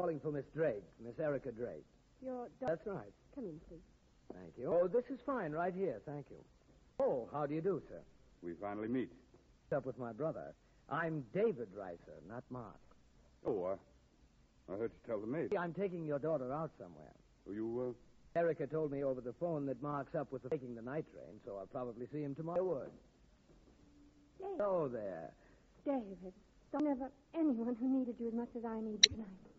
calling for Miss Drake, Miss Erica Drake. That's right. Come in, please. Thank you. Oh, this is fine right here. Thank you. Oh, how do you do, sir? We finally meet. What's up with my brother? I'm David Reiser, not Mark. Oh, I heard you tell the maid. I'm taking your daughter out somewhere. Oh, you, Erica told me over the phone that Mark's up with taking the night train, so I'll probably see him tomorrow. David. Oh, there. David, don't ever anyone who needed you as much as I need you tonight.